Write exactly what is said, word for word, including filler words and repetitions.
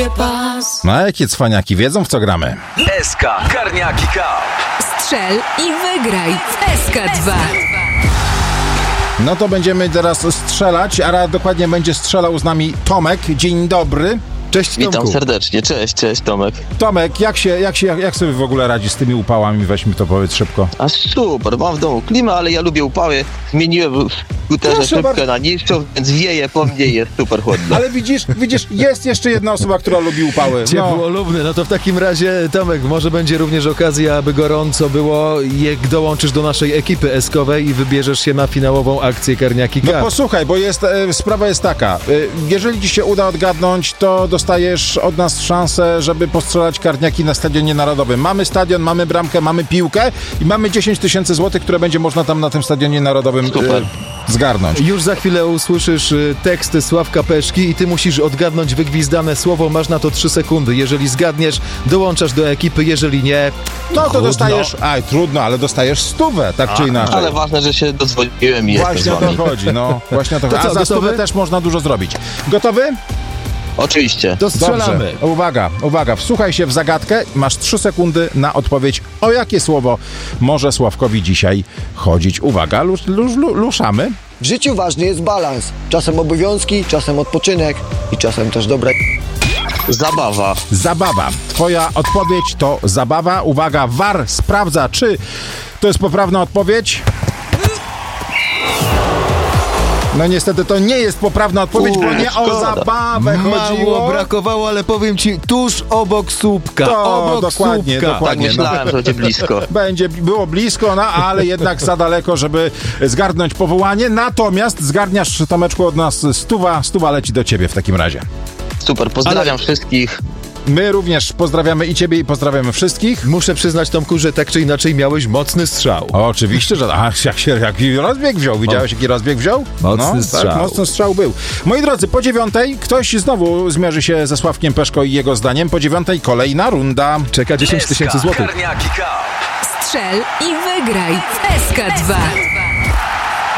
lubię pas. No jakie cwaniaki wiedzą, w co gramy. S K Karniaki Cup. Strzel i wygraj w S K dwa. No to będziemy teraz strzelać, a dokładnie będzie strzelał z nami Tomek. Dzień dobry. Cześć Tomku. Witam serdecznie, cześć, cześć Tomek. Tomek, jak się, jak się, jak sobie w ogóle radzi z tymi upałami? Weź mi to powiedz szybko. A super, mam w domu klimę, ale ja lubię upały. Zmieniłem w skuterze Proszę szybkę bardzo. na niższą, więc wieje po mnie i jest super chłodno. Ale widzisz, widzisz, jest jeszcze jedna osoba, która lubi upały. Ciepłolubny, no to w takim razie Tomek, może będzie również okazja, aby gorąco było, jak dołączysz do naszej ekipy eskowej i wybierzesz się na finałową akcję Karniaki Cup. No posłuchaj, bo jest, e, sprawa jest taka. E, jeżeli ci się uda odgadnąć, to dostajesz od nas szansę, żeby postrzelać karniaki na Stadionie Narodowym. Mamy stadion, mamy bramkę, mamy piłkę i mamy dziesięć tysięcy złotych, które będzie można tam na tym Stadionie Narodowym Super. e, zgarnąć. Już za chwilę usłyszysz y, teksty Sławka Peszki i ty musisz odgadnąć wygwizdane słowo. Masz na to trzy sekundy. Jeżeli zgadniesz, dołączasz do ekipy. Jeżeli nie, No to trudno. dostajesz, aj trudno, ale dostajesz stówę, tak czy inaczej. Ale ważne, że się dodzwoniłem i jestem Właśnie z o to wami. chodzi, no. Właśnie o to To chodzi. co, A za gotowy? stówę też można dużo zrobić. Gotowy? Oczywiście. to strzelamy. Dobrze. Uwaga, uwaga. Wsłuchaj się w zagadkę. Masz trzy sekundy na odpowiedź. O jakie słowo może Sławkowi dzisiaj chodzić? Uwaga, lusz, lusz, lusz, luszamy. W życiu ważny jest balans. Czasem obowiązki, czasem odpoczynek i czasem też dobre... Zabawa. Zabawa. Twoja odpowiedź to zabawa. Uwaga, V A R sprawdza, czy to jest poprawna odpowiedź. No niestety to nie jest poprawna odpowiedź, bo nie o szkoda. zabawę chodziło. Mało brakowało, ale powiem ci, tuż obok słupka. To obok dokładnie, słupka. dokładnie. Tak no. myślałem, że będzie blisko. Będzie, było blisko, no ale jednak za daleko, żeby zgarnąć powołanie. Natomiast zgarniasz, Tomeczku, od nas stuwa, stuwa leci do ciebie w takim razie. Super, pozdrawiam Ale- wszystkich. My również pozdrawiamy i ciebie, i pozdrawiamy wszystkich. Muszę przyznać, Tomku, że tak czy inaczej miałeś mocny strzał. O, oczywiście, że a, jak się jaki rozbieg wziął. Widziałeś, jaki rozbieg wziął? Mocny no, strzał. Tak, mocny strzał był. Moi drodzy, po dziewiątej ktoś znowu zmierzy się ze Sławkiem Peszko i jego zdaniem. Po dziewiątej kolejna runda. Czeka dziesięć tysięcy S K złotych. Karniaki Cup. Strzel i wygraj w S K dwa.